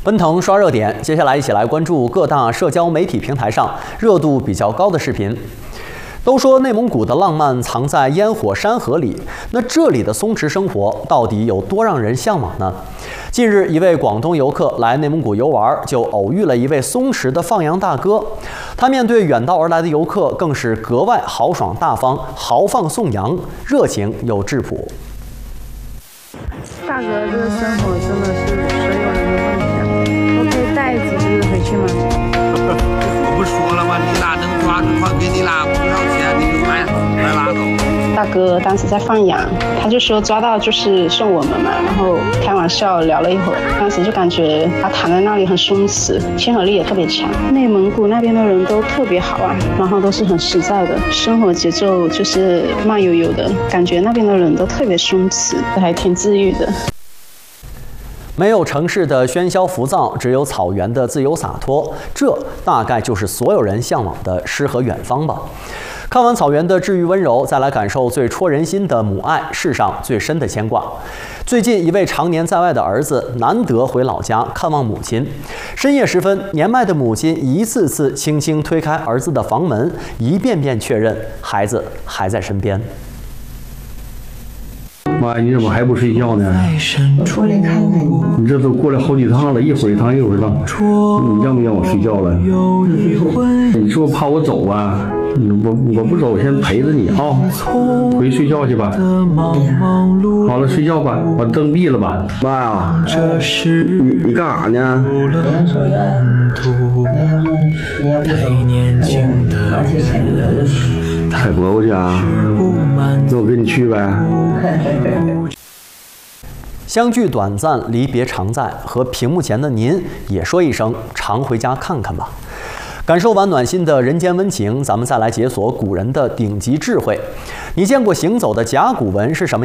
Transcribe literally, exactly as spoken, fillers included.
奔腾刷热点，接下来一起来关注各大社交媒体平台上热度比较高的视频。都说内蒙古的浪漫藏在烟火山河里，那这里的松弛生活到底有多让人向往呢？近日，一位广东游客来内蒙古游玩，就偶遇了一位松弛的放羊大哥。他面对远道而来的游客，更是格外豪爽大方，豪放送羊，热情又质朴。 大哥，这个生活真的是所有人的梦想。我可以带几只回去吗？ 我不说了吗？你哪能抓住还给你拿不要钱，你就买买拉走。 大哥当时在放羊，他就说抓到就是送我们嘛，然后开玩笑聊了一会儿，当时就感觉他躺在那里很松弛，亲和力也特别强。内蒙古那边的人都特别好啊，然后都是很实在的，生活节奏就是慢悠悠的，感觉那边的人都特别松弛，还挺治愈的。 没有城市的喧嚣浮躁，只有草原的自由洒脱，这大概就是所有人向往的诗和远方吧。看完草原的治愈温柔，再来感受最戳人心的母爱，世上最深的牵挂。最近，一位常年在外的儿子难得回老家看望母亲。深夜时分，年迈的母亲一次次轻轻推开儿子的房门，一遍遍确认孩子还在身边。 妈，你怎么还不睡觉呢？ 过来看看你。 你这都过来好几趟了，一会儿一趟，一会儿一趟，你让不让我睡觉了？你是不是怕我走啊？我我不走，先陪着你啊、哦，回去睡觉去吧。好了，睡觉吧，把灯闭了吧。妈呀，你你干啥呢？采蘑菇去啊？那我跟你去呗。 相聚短暂，离别常在，和屏幕前的您也说一声常回家看看吧。感受完暖心的人间温情，咱们再来解锁古人的顶级智慧。你见过行走的甲骨文是什么样？